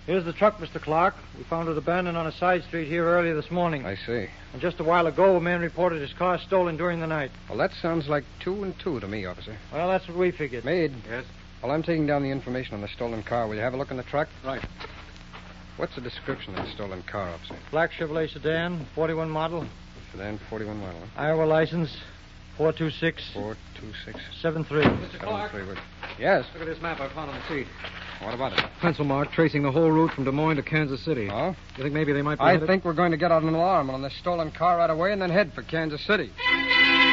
Here's the truck, Mr. Clark. We found it abandoned on a side street here earlier this morning. I see. And just a while ago, a man reported his car stolen during the night. Well, that sounds like 2 and 2 to me, officer. Well, that's what we figured. Meade. Yes? Well, I'm taking down the information on the stolen car. Will you have a look in the truck? Right. What's the description of the stolen car, officer? Black Chevrolet sedan, 41 model. Sedan 41 model. Iowa license, 426 426 73. Mr. Clark, 73. Yes. look at this map I found on the seat. What about it? Pencil mark tracing the whole route from Des Moines to Kansas City. Oh? You think maybe they might be I headed? think we're going to get out an alarm on this stolen car right away and then head for Kansas City.